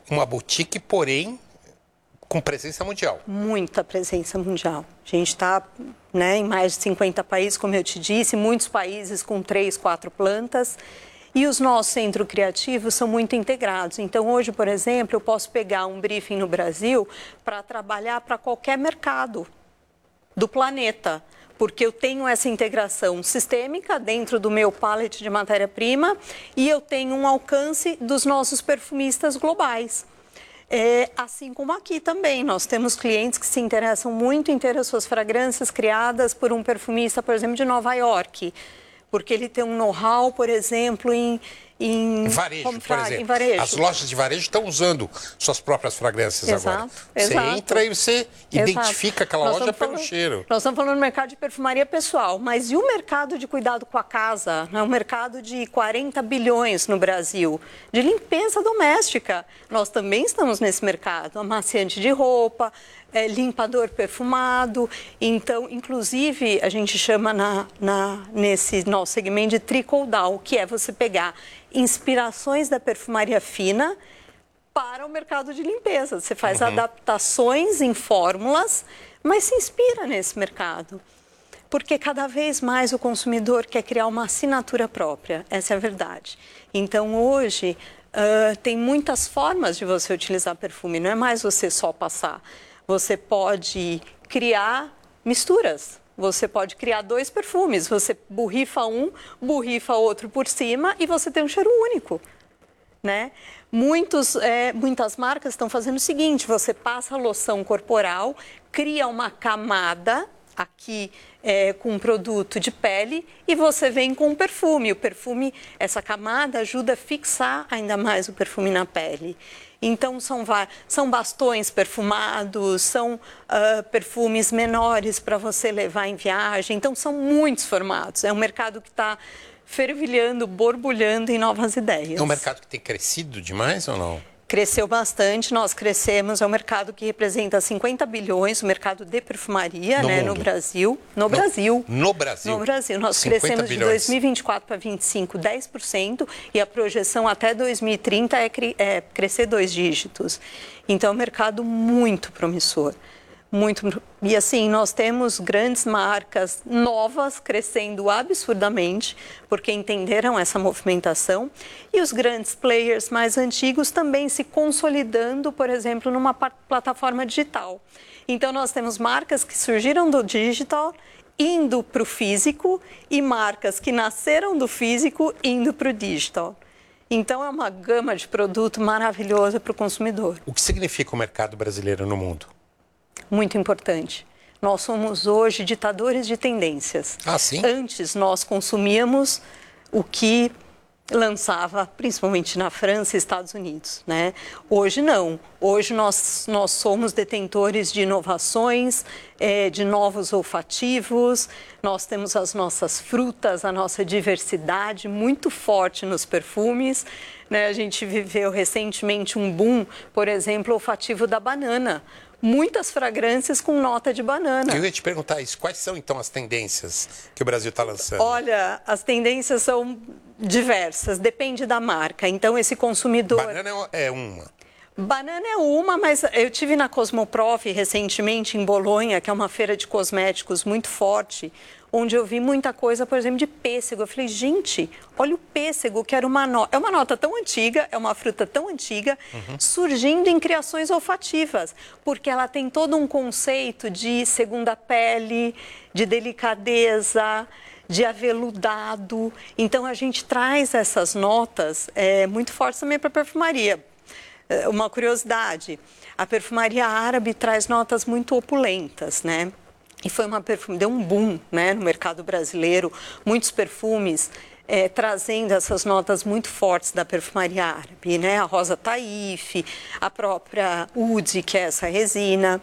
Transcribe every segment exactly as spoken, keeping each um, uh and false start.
uma boutique, porém, com presença mundial. Muita presença mundial. A gente está, né, em mais de cinquenta países, como eu te disse, muitos países com três, quatro plantas. E os nossos centros criativos são muito integrados. Então, hoje, por exemplo, eu posso pegar um briefing no Brasil para trabalhar para qualquer mercado do planeta, porque eu tenho essa integração sistêmica dentro do meu pallet de matéria-prima e eu tenho um alcance dos nossos perfumistas globais. É, assim como aqui também, nós temos clientes que se interessam muito em ter as suas fragrâncias criadas por um perfumista, por exemplo, de Nova York, porque ele tem um know-how, por exemplo, em... Em varejo, comprar, por exemplo. Em varejo. As lojas de varejo estão usando suas próprias fragrâncias exato, agora. Exato. Você entra e você exato. identifica aquela nós loja pelo falando, cheiro. Nós estamos falando do mercado de perfumaria pessoal, mas e o mercado de cuidado com a casa? É um mercado de quarenta bilhões no Brasil, de limpeza doméstica. Nós também estamos nesse mercado, amaciante de roupa, é, limpador perfumado. Então, inclusive, a gente chama na, na, nesse nosso segmento de trickle down, que é você pegar inspirações da perfumaria fina para o mercado de limpeza. Você faz uhum. adaptações em fórmulas, mas se inspira nesse mercado. Porque cada vez mais o consumidor quer criar uma assinatura própria. Essa é a verdade. Então, hoje, uh, tem muitas formas de você utilizar perfume. Não é mais você só passar. Você pode criar misturas. Você pode criar dois perfumes, você borrifa um, borrifa outro por cima e você tem um cheiro único, né? Muitos, é, muitas marcas estão fazendo o seguinte, você passa a loção corporal, cria uma camada aqui é, com um produto de pele e você vem com um perfume. O perfume, essa camada ajuda a fixar ainda mais o perfume na pele. Então, são, são bastões perfumados, são uh, perfumes menores para você levar em viagem. Então, são muitos formatos. É um mercado que está fervilhando, borbulhando em novas ideias. É um mercado que tem crescido demais ou não? Cresceu bastante, nós crescemos, é um mercado que representa cinquenta bilhões, o mercado de perfumaria, no, né, no Brasil. No, no Brasil. No Brasil? No Brasil. Nós crescemos bilhões. De dois mil e vinte e quatro para vinte e cinco, dez por cento, e a projeção até dois mil e trinta é, é crescer dois dígitos. Então, é um mercado muito promissor. Muito, e assim, nós temos grandes marcas novas crescendo absurdamente, porque entenderam essa movimentação, e os grandes players mais antigos também se consolidando, por exemplo, numa plataforma digital. Então, nós temos marcas que surgiram do digital, indo para o físico, e marcas que nasceram do físico, indo para o digital. Então, é uma gama de produto maravilhosa para o consumidor. O que significa o mercado brasileiro no mundo? Muito importante. Nós somos hoje ditadores de tendências. Ah, sim? Antes nós consumíamos o que lançava, principalmente na França e Estados Unidos, né? Hoje não. Hoje nós, nós somos detentores de inovações, é, de novos olfativos, nós temos as nossas frutas, a nossa diversidade muito forte nos perfumes, né? A gente viveu recentemente um boom, por exemplo, olfativo da banana. Muitas fragrâncias com nota de banana. Eu ia te perguntar isso. Quais são, então, as tendências que o Brasil está lançando? Olha, as tendências são diversas, depende da marca. Então, esse consumidor... Banana é uma. Banana é uma, mas eu tive na Cosmoprof recentemente em Bolonha, que é uma feira de cosméticos muito forte, onde eu vi muita coisa, por exemplo, de pêssego. Eu falei, gente, olha o pêssego, que era uma nota, é uma nota tão antiga, é uma fruta tão antiga, uhum. surgindo em criações olfativas, porque ela tem todo um conceito de segunda pele, de delicadeza, de aveludado. Então, a gente traz essas notas é, muito fortes também para a perfumaria. Uma curiosidade, a perfumaria árabe traz notas muito opulentas, né? E foi uma perfume, deu um boom, né, no mercado brasileiro, muitos perfumes é, trazendo essas notas muito fortes da perfumaria árabe, né? A Rosa Taif, a própria Oud, que é essa resina.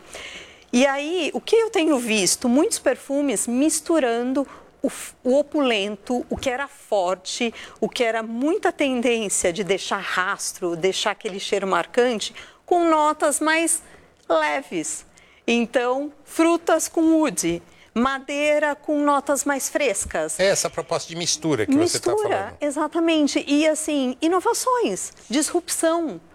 E aí, o que eu tenho visto? Muitos perfumes misturando O, o opulento, o que era forte, o que era muita tendência de deixar rastro, deixar aquele cheiro marcante, com notas mais leves. Então, frutas com oud, madeira com notas mais frescas. É essa proposta de mistura que mistura, você está falando. Mistura, exatamente. E, assim, inovações, disrupção.